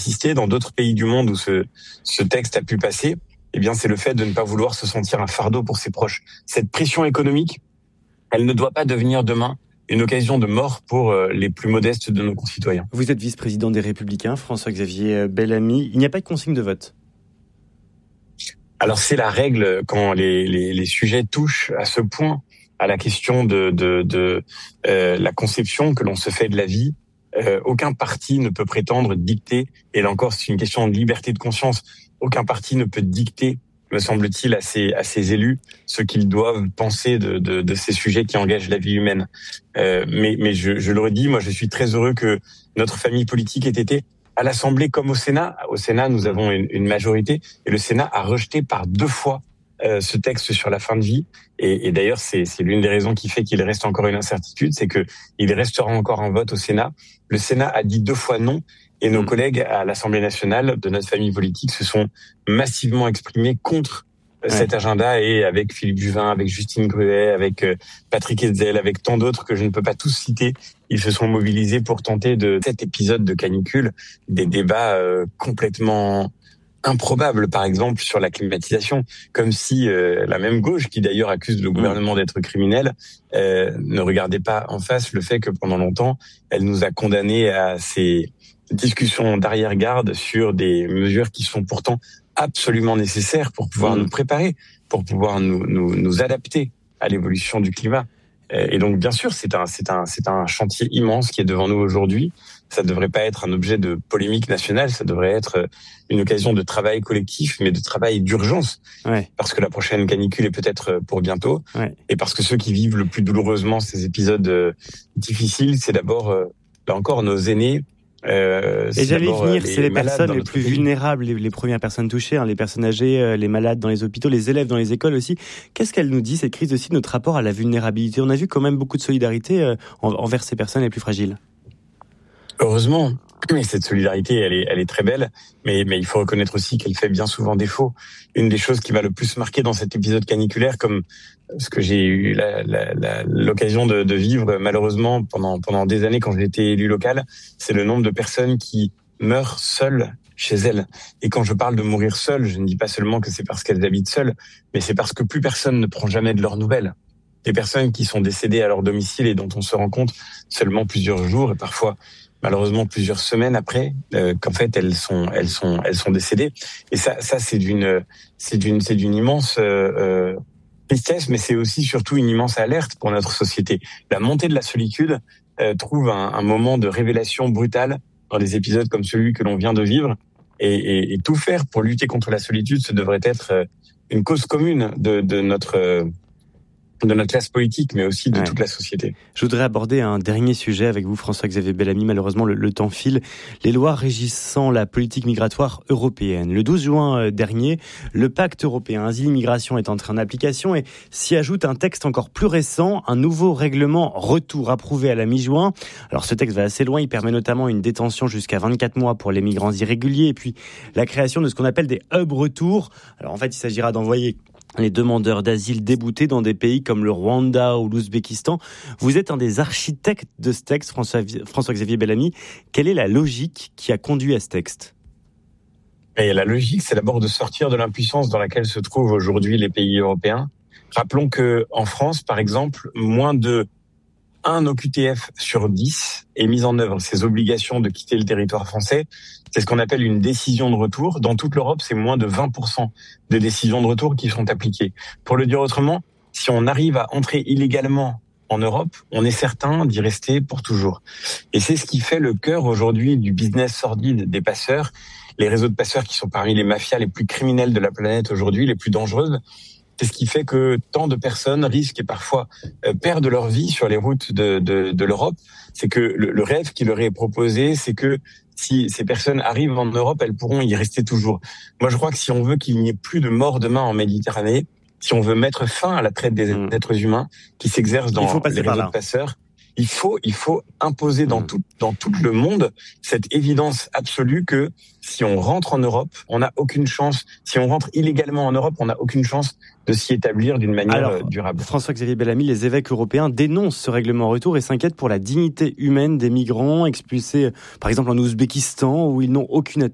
persister dans d'autres pays du monde où ce texte a pu passer, eh bien, c'est le fait de ne pas vouloir se sentir un fardeau pour ses proches. Cette pression économique, elle ne doit pas devenir demain une occasion de mort pour les plus modestes de nos concitoyens. Vous êtes vice-président des Républicains, François-Xavier Bellamy. Il n'y a pas de consigne de vote? Alors, c'est la règle quand les sujets touchent à ce point à la question de la conception que l'on se fait de la vie. Aucun parti ne peut prétendre dicter, et là encore, c'est une question de liberté de conscience. Aucun parti ne peut dicter, me semble-t-il, à ses élus ce qu'ils doivent penser de ces sujets qui engagent la vie humaine. Mais je le redis, moi je suis très heureux que notre famille politique ait été à l'Assemblée comme au Sénat. Au Sénat, nous avons une majorité, et le Sénat a rejeté par 2 fois ce texte sur la fin de vie. Et d'ailleurs, c'est l'une des raisons qui fait qu'il reste encore une incertitude, c'est que il restera encore un vote au Sénat. Le Sénat a dit 2 fois non. Et nos collègues à l'Assemblée nationale de notre famille politique se sont massivement exprimés contre cet agenda, et avec Philippe Juvin, avec Justine Gruet, avec Patrick Hetzel, avec tant d'autres que je ne peux pas tous citer, ils se sont mobilisés pour tenter de cet épisode de canicule, des débats complètement improbables, par exemple sur la climatisation, comme si la même gauche, qui d'ailleurs accuse le gouvernement d'être criminel, ne regardait pas en face le fait que pendant longtemps, elle nous a condamnés à ces discussions d'arrière-garde sur des mesures qui sont pourtant absolument nécessaires pour pouvoir nous préparer, pour pouvoir nous adapter à l'évolution du climat. Et donc, bien sûr, c'est un chantier immense qui est devant nous aujourd'hui. Ça ne devrait pas être un objet de polémique nationale, ça devrait être une occasion de travail collectif, mais de travail d'urgence. Ouais. Parce que la prochaine canicule est peut-être pour bientôt. Ouais. Et parce que ceux qui vivent le plus douloureusement ces épisodes difficiles, c'est d'abord, là encore, nos aînés. Et j'allais y venir, c'est les personnes les plus vulnérables, les premières personnes touchées, les personnes âgées, les malades dans les hôpitaux, les élèves dans les écoles aussi. Qu'est-ce qu'elle nous dit, cette crise aussi, de notre rapport à la vulnérabilité? On a vu quand même beaucoup de solidarité envers ces personnes les plus fragiles. Heureusement, mais cette solidarité, elle est très belle, mais il faut reconnaître aussi qu'elle fait bien souvent défaut. Une des choses qui m'a le plus marqué dans cet épisode caniculaire, comme ce que j'ai eu l'occasion de vivre malheureusement pendant des années quand j'étais élu local, c'est le nombre de personnes qui meurent seules chez elles. Et quand je parle de mourir seules, je ne dis pas seulement que c'est parce qu'elles habitent seules, mais c'est parce que plus personne ne prend jamais de leurs nouvelles. Des personnes qui sont décédées à leur domicile et dont on se rend compte seulement plusieurs jours et parfois malheureusement plusieurs semaines après qu'en fait elles sont décédées. Et ça c'est d'une immense tristesse, mais c'est aussi surtout une immense alerte pour notre société. La montée de la solitude trouve un moment de révélation brutale dans des épisodes comme celui que l'on vient de vivre, et tout faire pour lutter contre la solitude, ce devrait être une cause commune de notre classe politique, mais aussi de toute la société. Je voudrais aborder un dernier sujet avec vous, François-Xavier Bellamy. Malheureusement, le temps file. Les lois régissant la politique migratoire européenne. Le 12 juin dernier, le pacte européen Asile-Immigration est entré en application, et s'y ajoute un texte encore plus récent, un nouveau règlement retour approuvé à la mi-juin. Alors ce texte va assez loin, il permet notamment une détention jusqu'à 24 mois pour les migrants irréguliers, et puis la création de ce qu'on appelle des hubs retour. Alors en fait, il s'agira d'envoyer les demandeurs d'asile déboutés dans des pays comme le Rwanda ou l'Ouzbékistan. Vous êtes un des architectes de ce texte, François-Xavier Bellamy. Quelle est la logique qui a conduit à ce texte ? Et la logique, c'est d'abord de sortir de l'impuissance dans laquelle se trouvent aujourd'hui les pays européens. Rappelons que en France, par exemple, moins de 1 OQTF sur 10 est mis en œuvre. Ces obligations de quitter le territoire français, c'est ce qu'on appelle une décision de retour. Dans toute l'Europe, c'est moins de 20% de décisions de retour qui sont appliquées. Pour le dire autrement, si on arrive à entrer illégalement en Europe, on est certain d'y rester pour toujours. Et c'est ce qui fait le cœur aujourd'hui du business sordide des passeurs, les réseaux de passeurs qui sont parmi les mafias les plus criminelles de la planète aujourd'hui, les plus dangereuses. C'est ce qui fait que tant de personnes risquent et parfois perdent leur vie sur les routes de l'Europe. C'est que le rêve qui leur est proposé, c'est que si ces personnes arrivent en Europe, elles pourront y rester toujours. Moi, je crois que si on veut qu'il n'y ait plus de morts demain en Méditerranée, si on veut mettre fin à la traite des êtres humains qui s'exercent dans les réseaux de passeurs, il faut imposer dans tout le monde cette évidence absolue que si on rentre en Europe, on n'a aucune chance. Si on rentre illégalement en Europe, on n'a aucune chance de s'y établir d'une manière durable. François-Xavier Bellamy, les évêques européens dénoncent ce règlement retour et s'inquiètent pour la dignité humaine des migrants expulsés, par exemple en Ouzbékistan, où ils n'ont aucune